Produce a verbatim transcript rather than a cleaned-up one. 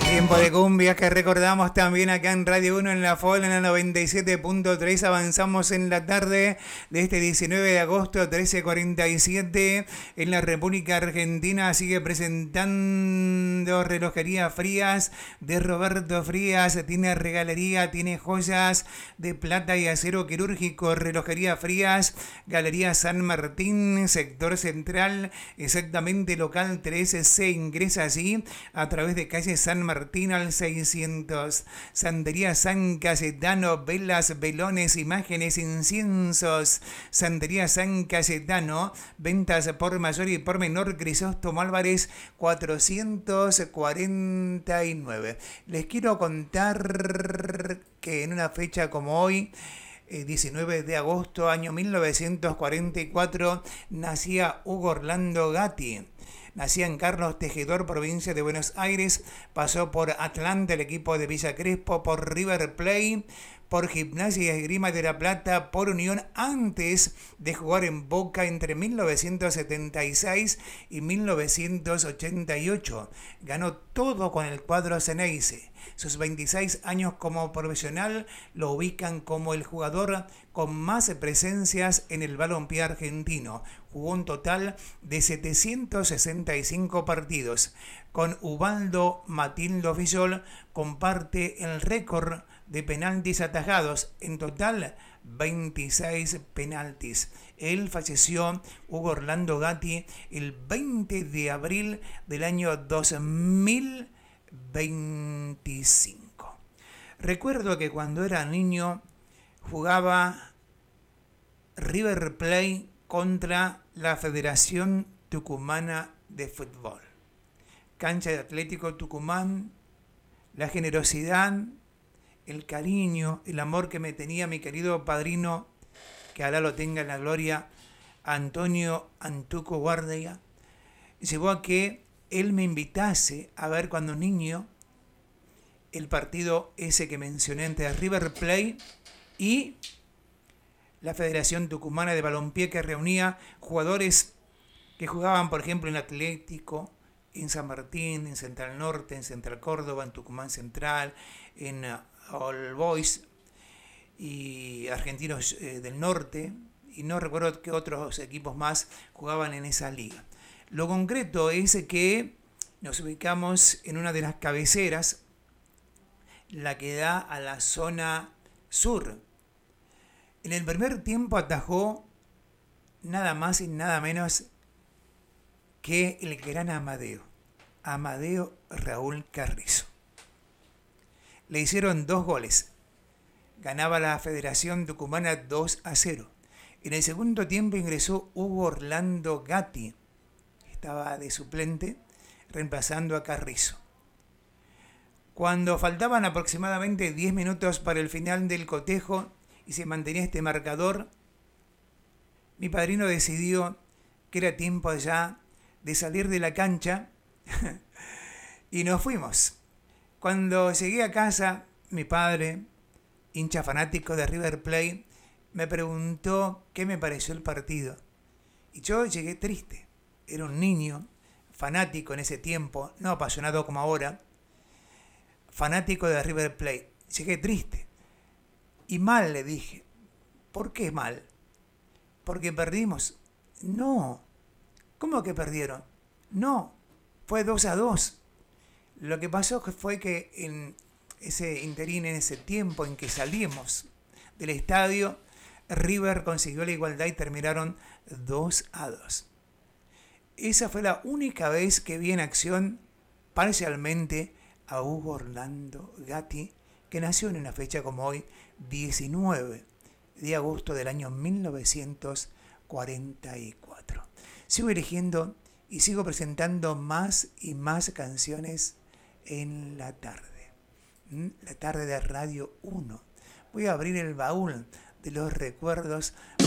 Tiempo de cumbias que recordamos también acá en Radio uno en la F O L en la noventa y siete punto tres. Avanzamos en la tarde de este diecinueve de agosto, trece cuarenta y siete. En la República Argentina sigue presentando Relojería Frías de Roberto Frías. Tiene regalería, tiene joyas de plata y acero quirúrgico. Relojería Frías, Galería San Martín, sector central, exactamente local trece. Se ingresa allí a través de calle San Martín al seiscientos. Santería San Cayetano, velas, velones, imágenes, inciensos. Santería San Cayetano, ventas por mayor y por menor. Crisóstomo Álvarez cuatrocientos cuarenta y nueve. Les quiero contar que en una fecha como hoy, diecinueve de agosto, año mil novecientos cuarenta y cuatro, nacía Hugo Orlando Gatti. Nacía en Carlos Tejedor, provincia de Buenos Aires. Pasó por Atlanta, el equipo de Villa Crespo, por River Plate, por Gimnasia y Esgrima de La Plata, por Unión, antes de jugar en Boca entre mil novecientos setenta y seis y mil novecientos ochenta y ocho. Ganó todo con el cuadro Ceneice. Sus veintiséis años como profesional lo ubican como el jugador con más presencias en el balompié argentino. Jugó un total de setecientos sesenta y cinco partidos. Con Ubaldo Matildo Fillol comparte el récord de penaltis atajados, en total veintiséis penaltis. Él falleció, Hugo Orlando Gatti, el veinte de abril del año dos mil veinticinco. Recuerdo que cuando era niño jugaba River Plate contra la Federación Tucumana de Fútbol. Cancha de Atlético Tucumán, la generosidad, el cariño, el amor que me tenía mi querido padrino, que Alá lo tenga en la gloria, Antonio Antuco Guardia, llevó a que él me invitase a ver cuando niño el partido ese que mencioné entre River Plate y la Federación Tucumana de Balompié, que reunía jugadores que jugaban, por ejemplo, en Atlético, en San Martín, en Central Norte, en Central Córdoba, en Tucumán Central, en All Boys y Argentinos eh, del Norte, y no recuerdo qué otros equipos más jugaban en esa liga. Lo concreto es que nos ubicamos en una de las cabeceras, la que da a la zona sur. En el primer tiempo atajó nada más y nada menos que el gran Amadeo, Amadeo Raúl Carrizo. Le hicieron dos goles. Ganaba la Federación Tucumana dos a cero. En el segundo tiempo ingresó Hugo Orlando Gatti. Estaba de suplente, reemplazando a Carrizo. Cuando faltaban aproximadamente diez minutos para el final del cotejo y se mantenía este marcador, mi padrino decidió que era tiempo ya de salir de la cancha y nos fuimos. Cuando llegué a casa, mi padre, hincha fanático de River Plate, me preguntó qué me pareció el partido. Y yo llegué triste. Era un niño, fanático en ese tiempo, no apasionado como ahora, fanático de River Plate. Llegué triste. Y mal, le dije. ¿Por qué mal? ¿Porque perdimos? No. ¿Cómo que perdieron? No. Fue dos a dos. Lo que pasó fue que en ese interín, en ese tiempo en que salimos del estadio, River consiguió la igualdad y terminaron dos a dos. Esa fue la única vez que vi en acción parcialmente a Hugo Orlando Gatti, que nació en una fecha como hoy, diecinueve de agosto del año mil novecientos cuarenta y cuatro. Sigo eligiendo y sigo presentando más y más canciones en la tarde. La tarde de Radio uno. Voy a abrir el baúl de los recuerdos